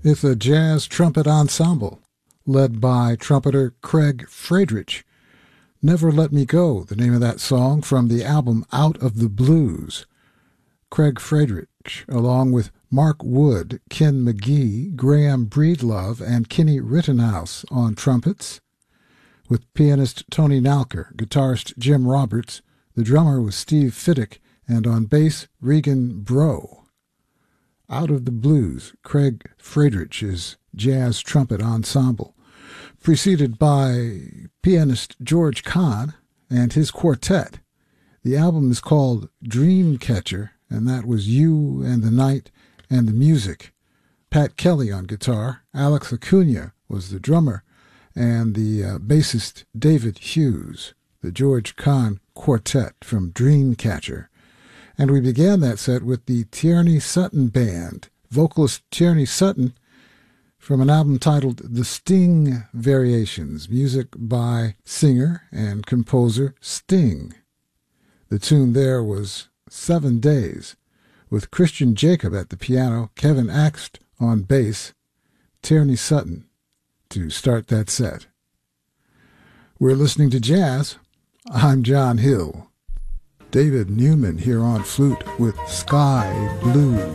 It's a jazz trumpet ensemble led by trumpeter Craig Friedrich. Never Let Me Go, the name of that song from the album Out of the Blues. Craig Friedrich, along with Mark Wood, Ken McGee, Graham Breedlove, and Kenny Rittenhouse on trumpets, with pianist Tony Nalker, guitarist Jim Roberts, the drummer was Steve Fiddick, and on bass, Regan Bro. Out of the Blues, Craig Friedrich's jazz trumpet ensemble, preceded by pianist George Kahn and his quartet. The album is called Dreamcatcher, and that was You and the Night and the Music. Pat Kelly on guitar, Alex Acuna was the drummer, and the bassist David Hughes, the George Kahn Quartet from Dreamcatcher. And we began that set with the Tierney Sutton Band, vocalist Tierney Sutton, from an album titled The Sting Variations, music by singer and composer Sting. The tune there was 7 Days, with Christian Jacob at the piano, Kevin Axt on bass, Tierney Sutton to start that set. We're listening to jazz. I'm John Hill. David Newman here on flute with Sky Blue.